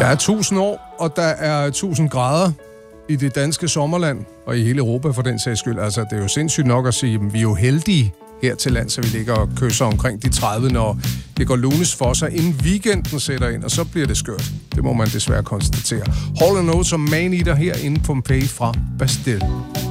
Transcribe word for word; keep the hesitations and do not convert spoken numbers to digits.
Der er tusind år, og der er tusind grader i det danske sommerland, og i hele Europa for den sags skyld. Altså, det er jo sindssygt nok at sige, at vi er jo heldige her til land, så vi ligger og kysser omkring de tredive, når det går lunes for sig, inden weekenden sætter ind, og så bliver det skørt. Det må man desværre konstatere. Hall and Oates og Man Eater her inde på Pompeii fra Bastille.